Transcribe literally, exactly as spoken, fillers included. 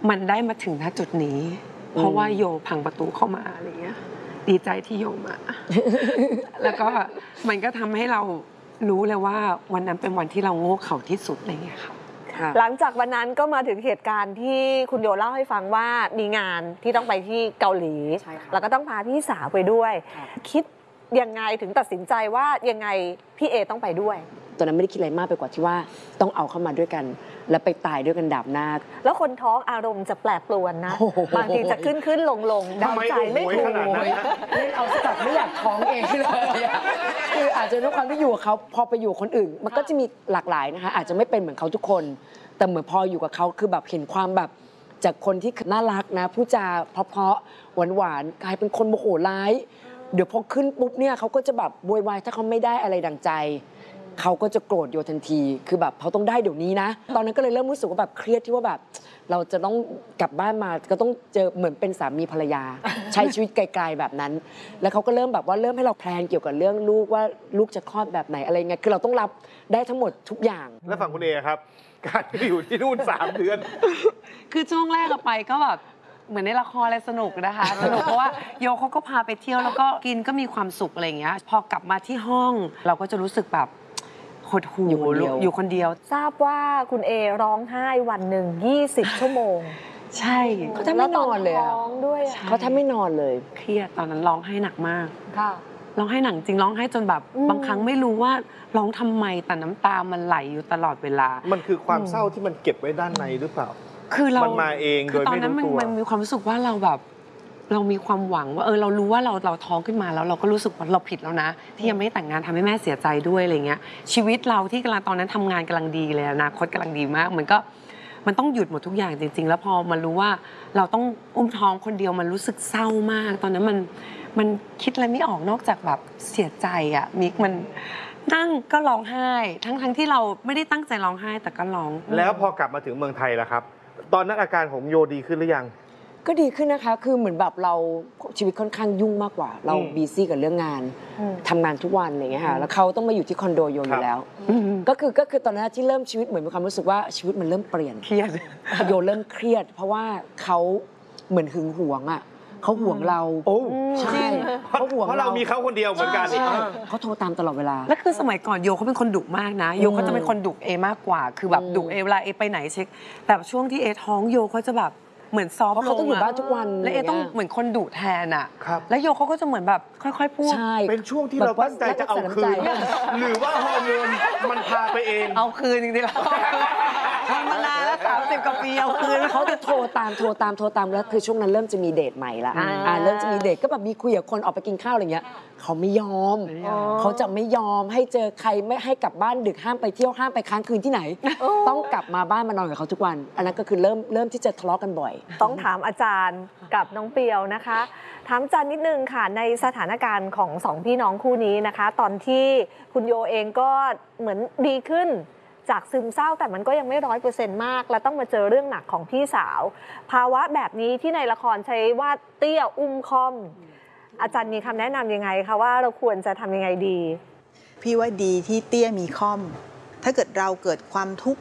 มันได้มาถึงณจุดนี้เพราะว่าโยพังประตูเข้ามาอะไรเงี้ยดีใจที่โยมา แล้วก็มันก็ทำให้เรารู้เลยว่าวันนั้นเป็นวันที่เราโง่เขลาที่สุดอะไรเงี้ยครับหลังจากวันนั้นก็มาถึงเหตุการณ์ที่คุณโยเล่าให้ฟังว่ามีงานที่ต้องไปที่เกาหลีแล้วก็ต้องพาพี่สาวไปด้วยคิดยังไงถึงตัดสินใจว่ายังไงพี่เอต้องไปด้วยตอนนั้นไม่ได้คิดอะไรมากไปกว่าที่ว่าต้องเอาเข้ามาด้วยกันแล้วไปตายด้วยกันดาบหน้าแล้วคนท้องอารมณ์จะแปรปรวนนะบางทีจะขึ้นขึ้นลงลงดาวใจไม่ถูกเอาสัตว์ไม่อยากท้องเองเลยคืออาจจะด้วยความที่อยู่กับเขาพอไปอยู่คนอื่นมันก็จะมีหลากหลายนะคะอาจจะไม่เป็นเหมือนเขาทุกคนแต่เหมือนพออยู่กับเขาคือแบบเห็นความแบบจากคนที่น่ารักนะพูดจาเพราะๆหวานๆกลายเป็นคนโมโหร้ายเดี๋ยวพอขึ้นปุ๊บเนี่ยเขาก็จะแบบโวยวายถ้าเขาไม่ได้อะไรดังใจเขาก็จะโกรธโยทันทีคือแบบเขาต้องได้เดี๋ยวนี้นะตอนนั้นก็เลยเริ่มรู้สึกว่าแบบเครียดที่ว่าแบบเราจะต้องกลับบ้านมาก็ต้องเจอเหมือนเป็นสามีภรรยาใช้ชีวิตไกลๆแบบนั้นแล้วเขาก็เริ่มแบบว่าเริ่มให้เราแพลนเกี่ยวกับเรื่องลูกว่าลูกจะคลอดแบบไหนอะไรเงี้ยคือเราต้องรับได้ทั้งหมดทุกอย่างแล้วฝั่งคุณเอครับการที่อยู่ที่นู่นสามเดือนคือช่วงแรกไปก็แบบเหมือนในละครอะไรสนุกนะคะสนุกเพราะว่าโยเขาก็พาไปเที่ยวแล้วก็กินก็มีความสุขอะไรอย่างเงี้ยพอกลับมาที่ห้องเราก็จะรู้สึกแบบหดหู่อยู่คนเดียวอยู่คนเดียวทราบว่าคุณเอร้องไห้วันหนึ่งยี่สิบชั่วโมงใช่เขาแทบไม่นอนเลยร้องด้วยเขาแทบไม่นอนเลยเครียดตอนนั้นร้องไห้หนักมากค่ะร้องไห้หนักจริงร้องไห้จนแบบบางครั้งไม่รู้ว่าร้องทำไมแต่น้ำตามันไหลอยู่ตลอดเวลามันคือความเศร้าที่มันเก็บไว้ด้านในหรือเปล่าคือเรามันมาเองโดยไม่รู้ตัวตอนนั้นมันมีความรู้สึกว่าเราแบบเรามีความหวังว่าเออเรารู้ว่าเราเราท้องขึ้นมาแล้วเราก็รู้สึกว่าเราผิดแล้วนะที่ยังไม่แต่งงานทำให้แม่เสียใจด้วยอะไรเงี้ยชีวิตเราที่กำลังตอนนั้นทำงานกำลังดีเลยอนาคตกำลังดีมากมันก็มันต้องหยุดหมดทุกอย่างจริงๆแล้วพอมารู้ว่าเราต้องอุ้มท้องคนเดียวมันรู้สึกเศร้ามากตอนนั้นมันมันคิดอะไรไม่ออกนอกจากแบบเสียใจอ่ะมิกมันนั่งก็ร้องไห้ทั้งทั้งที่เราไม่ได้ตั้งใจร้องไห้แต่ก็ร้องแล้วพอกลับมาถึงเมืองไทยล่ะครับตอนนั้นอาการของโยดีขึ้นหรือยังก็ดีขึ้นนะคะคือเหมือนแบบเราชีวิตค่อนข้างยุ่งมากกว่าเราบีซี่กับเรื่องงานทำงานทุกวันอะไรเงี้ยค่ะแล้วเขาต้องมาอยู่ที่คอนโดโยอยู่แล้วก็คือก็คือตอนนั้นที่เริ่มชีวิตเหมือนมีความรู้สึกว่าชีวิตมันเริ่มเปลี่ยนเครียดโยเริ่มเครียดเพราะว่าเขาเหมือนหึงหวงอ่ะเขาห่วงเราโอ้ใช่เขาห่วงเพราะเรามีเขาคนเดียวเหมือนกันเขาโทรตามตลอดเวลาแล้วคือสมัยก่อนโยเขาเป็นคนดุมากนะโยเขาจะเป็นคนดุเอมากกว่าคือแบบดุเอเวลาเอไปไหนเช็คแต่ช่วงที่เอท้องโยเขาจะแบบเหมือนซอฟต์ลงเขาต้องอยู่บ้านทุกวันแล้วเอต้องเหมือนคนดุแทนอ่ะแล้วโยเขาก็จะเหมือนแบบค่อยๆพูดเป็นช่วงที่เราตั้งใจจะเอาคืนหรือว่าฮอร์โมนมันพาไปเองเอาคืนจริงๆแล้วทำมานานแล้วสามสิบกว่าปีเอาคืนเขาจะโทรตามโทรตามโทรตามแล้วคือช่วงนั้นเริ่มจะมีเดทใหม่ละอ่าเริ่มจะมีเดทก็แบบมีคุยกับคนออกไปกินข้าวอะไรเงี้ยเขาไม่ยอมเขาจะไม่ยอมให้เจอใครไม่ให้กลับบ้านดึกห้ามไปเที่ยวห้ามไปค้างคืนที่ไหนต้องกลับมาบ้านมานอนกับเขาทุกวันอันนั้นก็คือเริ่มเริ่มที่จะทะเลาะกันบ่อยต้องถามอาจารย์กับน้องเปียวนะคะถามอาจารย์นิดนึงค่ะในสถานการณ์ของสองพี่น้องคู่นี้นะคะตอนที่คุณโยเองก็เหมือนดีขึ้นจากซึมเศร้าแต่มันก็ยังไม่ร้อยเปอร์เซ็นต์มากและต้องมาเจอเรื่องหนักของพี่สาวภาวะแบบนี้ที่ในละครใช้ว่าเตี้ยอุ้มคอมอาจารย์มีคำแนะนำยังไงคะว่าเราควรจะทำยังไงดีพี่ว่าดีที่เตี้ยมีคอมถ้าเกิดเราเกิดความทุกข์